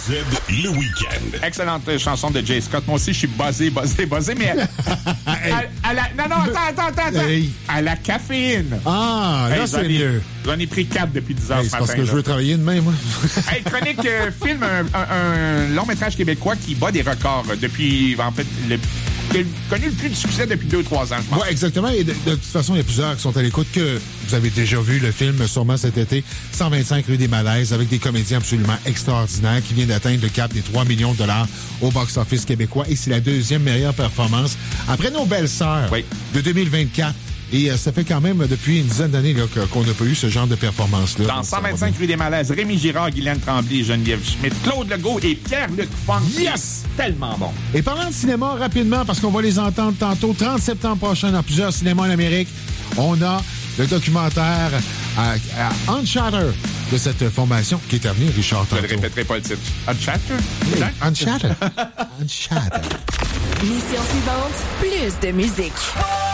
le week-end. Excellente chanson de Jay Scott. Moi aussi, je suis buzzé, mais... Non, attends. Hey. À la caféine. Ah, là, c'est mieux. J'en ai pris 4 depuis 10 heures ce C'est matin. parce que je veux travailler demain, moi. Hey, chronique film, un long-métrage québécois qui bat des records depuis, en fait, connu le plus de succès depuis 2-3 ans, je pense. Oui, exactement. Et de toute façon, il y a plusieurs qui sont à l'écoute que vous avez déjà vu le film, sûrement cet été, 125 rue des Malaises, avec des comédiens absolument extraordinaires qui vient d'atteindre le cap des 3 millions de dollars au box-office québécois. Et c'est la deuxième meilleure performance après Nos Belles-Sœurs de 2024. Et ça fait quand même depuis une dizaine d'années là, qu'on n'a pas eu ce genre de performance-là. Dans 125 rue des Malaises, Rémi Girard, Guylaine Tremblay, Geneviève Schmidt, Claude Legault et Pierre-Luc Funk. Yes! Tellement bon. Et parlant de cinéma, rapidement, parce qu'on va les entendre tantôt, 30 septembre prochain, dans plusieurs cinémas en Amérique, on a le documentaire Uncharted de cette formation qui est à venir, Richard. Je ne répéterai pas le titre. Uncharted? Oui, Uncharted. Uncharted. Mission suivante, plus de musique.